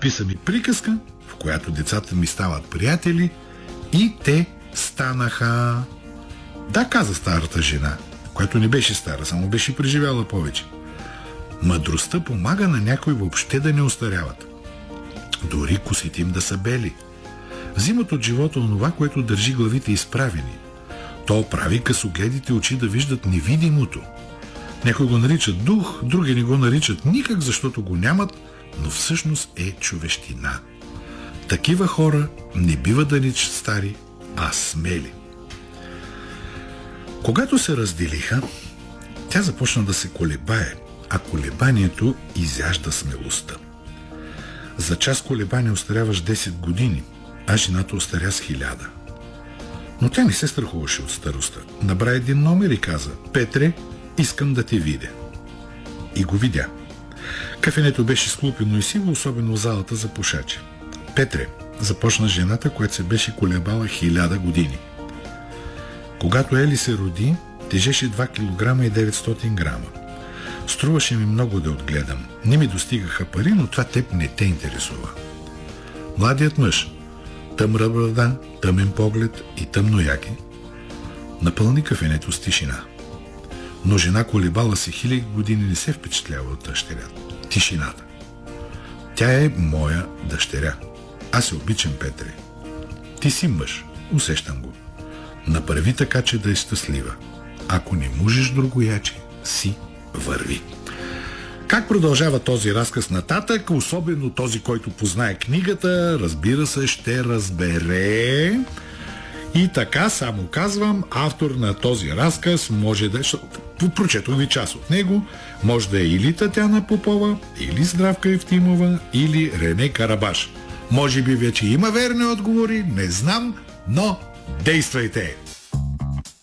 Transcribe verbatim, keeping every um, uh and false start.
Написа ми приказка, в която децата ми стават приятели и те станаха. Да, каза старата жена, която не беше стара, само беше преживяла повече. Мъдростта помага на някой въобще да не остаряват. Дори косите им да са бели. Взимат от живота онова, което държи главите изправени. То прави късогледите очи да виждат невидимото. Някой го наричат дух, други не го наричат никак, защото го нямат, но всъщност е човещина. Такива хора не бива да наричат стари, а смели. Когато се разделиха, тя започна да се колебае, а колебанието изяжда смелостта. За час колебание остаряваш десет години, а жената остаря с хиляда. Но тя не се страхуваше от старостта. Набра един номер и каза: Петре, искам да те видя. И го видя. Кафенето беше склупено и сиво, особено в залата за пушачи. Петре, започна жената, която се беше колебала хиляда години. Когато Ели се роди, тежеше два килограма и деветстотин грама. Струваше ми много да отгледам. Не ми достигаха пари, но това теб не те интересува. Младият мъж, тъмра брада, тъмен поглед и тъмно яки, напълни кафенето с тишина. Но жена колебала се хиляди години не се впечатлява от дъщерята. Тишината. Тя е моя дъщеря. Аз се обичам, Петре. Ти си мъж, усещам го. Направи така, че да е щастлива. Ако не можеш другояче, си върви. Как продължава този разказ нататък, особено този, който познае книгата, разбира се, ще разбере. И така, само казвам, автор на този разказ може да е, прочетох ви част от него, може да е или Татяна Попова, или Здравка Евтимова, или Рене Карабаш. Може би вече има верни отговори, не знам, но действайте!